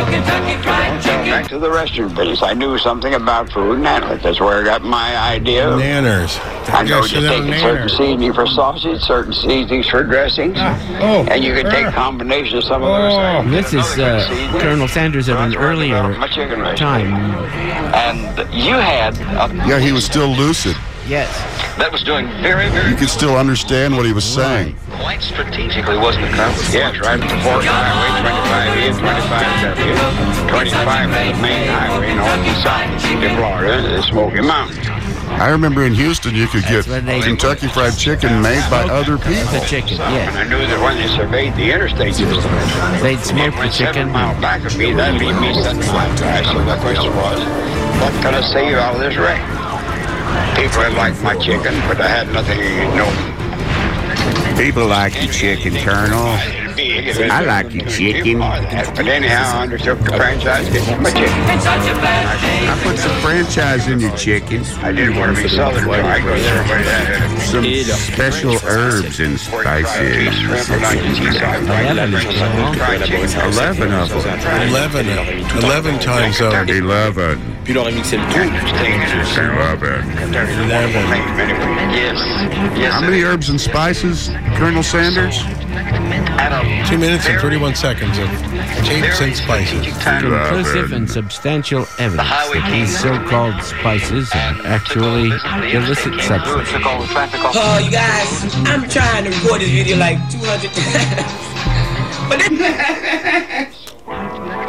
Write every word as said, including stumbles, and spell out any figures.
Kentucky Fried Chicken. Back to the restaurant business. I knew something about food and nanners. That's where I got my idea. Nanners. I know you take certain seasoning for sausage, certain seasonings for dressings, oh, and you can take uh, combinations of some of those oh. things. This is uh, Colonel Sanders at an earlier time. And you had a Yeah, he was still lucid. Yes. that was doing very, very You could still understand what he was saying. quite strategically, wasn't it, Colonel? Yes, right at the Fort Highway, twenty-five E and twenty-five W. twenty-five is the main highway north south to Florida, the Smoky Mountains. I remember in Houston you could get That's when they- Kentucky Fried Chicken made by other The people. chicken, And yes. I knew that when they surveyed the interstate system, They'd smoke the went seven chicken. miles back of me, that'd leave me seven miles back. So the question was, what can I save out of this wreck? People had liked my chicken, but I had nothing, no. People like your chicken, Colonel. I like your chicken. But anyhow, I undertook the franchise to get my chicken. I put some franchise in your chicken. I didn't want to be southern, so I go there, but that Some special herbs and spices. Eleven of them. Eleven. Eleven time zone. Eleven. Puis leur mixé le tout. Eleven. Yes, yes. How many herbs and spices, Colonel Sanders? Two minutes and thirty-one seconds of tapes and spices. Conclusive and substantial evidence that these so-called spices are actually illicit substances. Oh, you guys, I'm trying to record this video like two hundred times. But